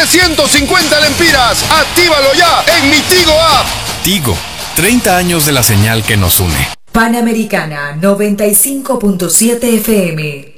350 lempiras. Actívalo ya en mi Tigo App. Tigo, 30 años de la señal que nos une. Panamericana 95.7 FM.